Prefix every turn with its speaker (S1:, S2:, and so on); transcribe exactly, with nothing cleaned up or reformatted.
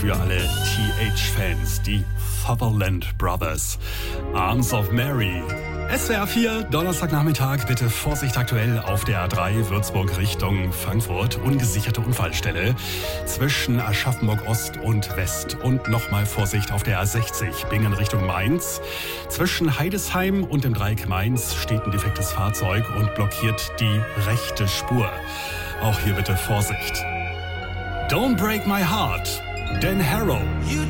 S1: für alle T H-Fans, die Fatherland Brothers. Arms of Mary. S W R vier, Donnerstagnachmittag, bitte Vorsicht aktuell auf der A drei Würzburg Richtung Frankfurt. Ungesicherte Unfallstelle zwischen Aschaffenburg Ost und West. Und nochmal Vorsicht auf der A sechzig, Bingen Richtung Mainz. Zwischen Heidesheim und dem Dreieck Mainz steht ein defektes Fahrzeug und blockiert die rechte Spur. Auch hier bitte Vorsicht. Don't Break My Heart, Dan Harrow.